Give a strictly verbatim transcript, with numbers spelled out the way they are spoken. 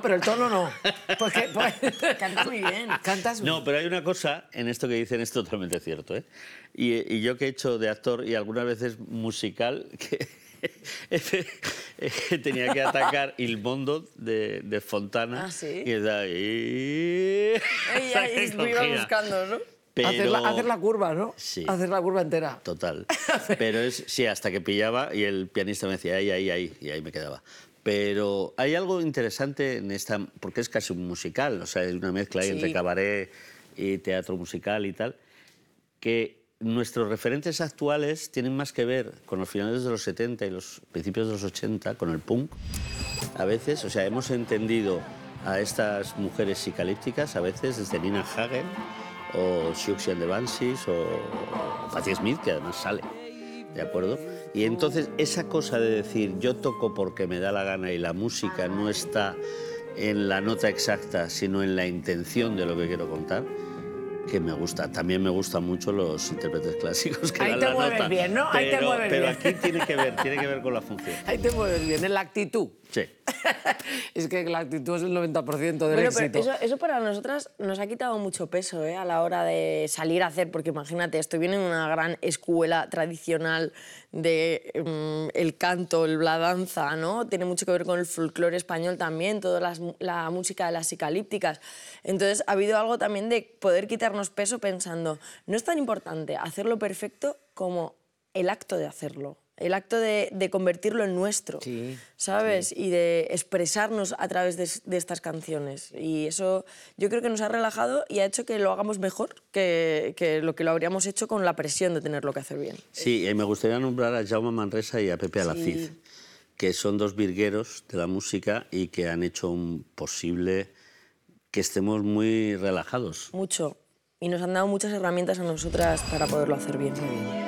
pero el tono no. Porque, pues, Canta muy bien. cantas muy No, pero hay una cosa en esto que dicen, es totalmente cierto, ¿eh? Y, y yo que he hecho de actor y algunas veces musical, que tenía que atacar Il Mondo de, de Fontana. ¿Ah, sí? Y es ahí... Ella iba buscando, ¿no? Pero... Hacer, la, hacer la curva, ¿no? Sí. Hacer la curva entera. Total. Pero es, sí, hasta que pillaba y el pianista me decía, ahí, ahí, ahí, y ahí me quedaba. Pero hay algo interesante en esta, porque es casi un musical, o sea, es una mezcla ahí Sí. entre cabaret y teatro musical y tal, que nuestros referentes actuales tienen más que ver con los finales de los setenta y los principios de los ochenta, con el punk, a veces. O sea, hemos entendido a estas mujeres psicalípticas, a veces, desde Nina Hagen, o Siouxsie and the Banshees, o Patti Smith, que además sale, ¿de acuerdo? Y entonces esa cosa de decir, yo toco porque me da la gana y la música no está en la nota exacta, sino en la intención de lo que quiero contar, que me gusta. También me gustan mucho los intérpretes clásicos que Ahí dan te la mueves nota. bien, ¿no? Ahí te Pero- mueves Pero bien. aquí tiene que ver, tiene que ver con la función. Ahí te mueves bien, en la actitud. Sí. Es que la actitud es el noventa por ciento del Bueno, éxito. pero eso, eso para nosotras nos ha quitado mucho peso, ¿eh? A la hora de salir a hacer, porque imagínate, estoy bien en una gran escuela tradicional de mm, el canto, el- la danza, ¿no? Tiene mucho que ver con el folclore español también, toda las mu- la música de las psicalípticas. Entonces ha habido algo también de poder quitarnos peso pensando, no es tan importante hacerlo perfecto como el acto de hacerlo. El acto de, de convertirlo en nuestro, Sí, ¿sabes? Y de expresarnos a través de, de estas canciones. Y eso yo creo que nos ha relajado y ha hecho que lo hagamos mejor que, que lo que lo habríamos hecho con la presión de tenerlo que hacer bien. Sí, y me gustaría nombrar a Jaume Manresa y a Pepe Alacid, Sí. que son dos virgueros de la música y que han hecho un posible que estemos muy relajados. Mucho. Y nos han dado muchas herramientas a nosotras para poderlo hacer bien.